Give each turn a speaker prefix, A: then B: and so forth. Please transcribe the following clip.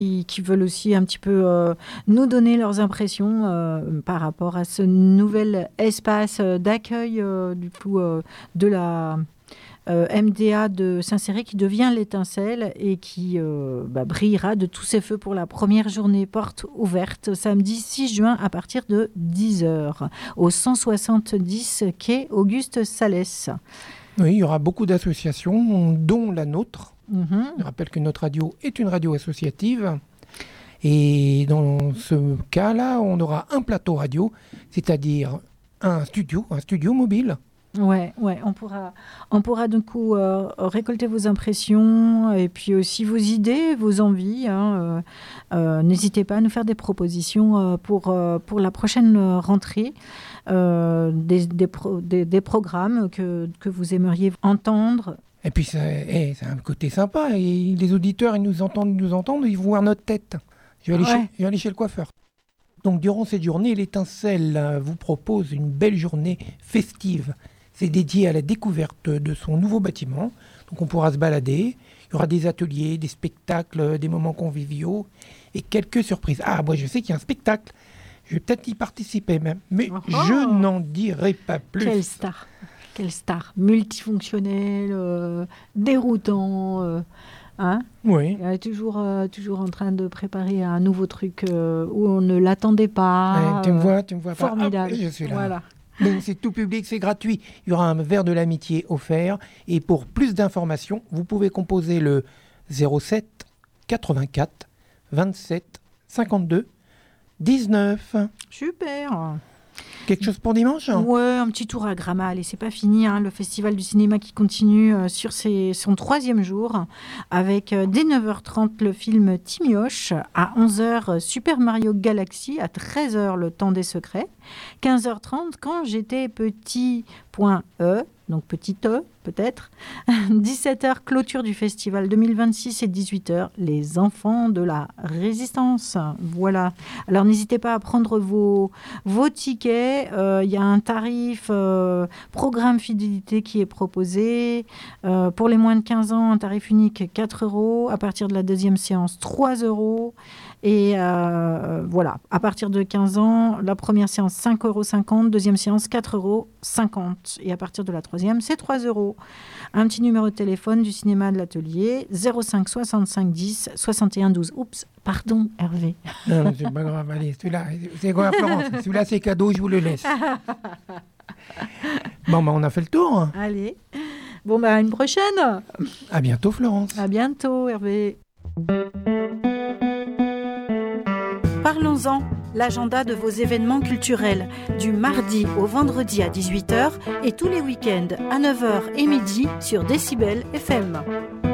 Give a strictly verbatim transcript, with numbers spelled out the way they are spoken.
A: qui, qui veulent aussi un petit peu euh, nous donner leurs impressions euh, par rapport à ce nouvel espace d'accueil euh, du coup euh, de la euh, M D A de Saint-Céré qui devient l'étincelle et qui euh, bah, brillera de tous ses feux pour la première journée porte ouverte samedi six juin à partir de dix heures au cent soixante-dix quai Auguste Salès.
B: Oui, il y aura beaucoup d'associations, dont la nôtre.
A: Mmh.
B: Je rappelle que notre radio est une radio associative. Et dans ce cas-là, on aura un plateau radio, c'est-à-dire un studio, un studio mobile.
A: Ouais, ouais, on pourra, on pourra du coup euh, récolter vos impressions et puis aussi vos idées, vos envies. Hein, euh, euh, n'hésitez pas à nous faire des propositions euh, pour, euh, pour la prochaine rentrée, euh, des, des, pro, des, des programmes que, que vous aimeriez entendre.
B: Et puis, ça, hey, c'est un côté sympa. Et les auditeurs, ils nous entendent, ils nous entendent, ils vont voir notre tête. Je vais aller, ouais. chez, je vais aller chez le coiffeur. Donc, durant cette journée, l'Étincelle vous propose une belle journée festive. C'est dédié à la découverte de son nouveau bâtiment. Donc, on pourra se balader. Il y aura des ateliers, des spectacles, des moments conviviaux et quelques surprises. Ah, moi, je sais qu'il y a un spectacle. Je vais peut-être y participer même. Mais oh je oh. n'en dirai pas plus.
A: Quelle star! Quelle star, multifonctionnel, euh, déroutant, euh, hein
B: oui.
A: Elle est toujours, euh, toujours en train de préparer un nouveau truc euh, où on ne l'attendait pas.
B: Ouais, tu me vois, tu me vois
A: formidable.
B: pas. Hop, je suis là.
A: Voilà.
B: Donc, c'est tout public, c'est gratuit. Il y aura un verre de l'amitié offert. Et pour plus d'informations, vous pouvez composer le zéro sept quatre-vingt-quatre vingt-sept cinquante-deux dix-neuf.
A: Super.
B: Quelque chose pour dimanche hein?
A: Ouais, un petit tour à Gramal. Et c'est pas fini, hein, le festival du cinéma qui continue euh, sur ses, son troisième jour avec euh, dès neuf heures trente le film Timioche, à onze heures Super Mario Galaxy, à treize heures Le Temps des Secrets, quinze heures trente Quand j'étais petit point E, donc petit E peut-être, dix-sept heures clôture du festival deux mille vingt-six et dix-huit heures Les Enfants de la Résistance. Voilà. Alors n'hésitez pas à prendre vos, vos tickets. Il euh, y a un tarif euh, programme fidélité qui est proposé. Euh, pour les moins de quinze ans, un tarif unique quatre euros. À partir de la deuxième séance, trois euros. Et euh, voilà, à partir de quinze ans, la première séance cinq euros cinquante, deuxième séance quatre euros cinquante. Et à partir de la troisième, c'est trois euros. Un petit numéro de téléphone du cinéma de l'atelier, zéro cinq soixante-cinq dix soixante et un douze. Oups, pardon Hervé.
B: Non, c'est pas grave, allez, celui-là, c'est quoi Florence? Celui-là, c'est cadeau, je vous le laisse. Bon, bah, on a fait le tour.
A: Allez, bon, bah, à une prochaine.
B: À bientôt Florence.
A: À bientôt Hervé. Parlons-en, l'agenda de vos événements culturels, du mardi au vendredi à dix-huit heures et tous les week-ends à neuf heures et midi sur Décibel F M.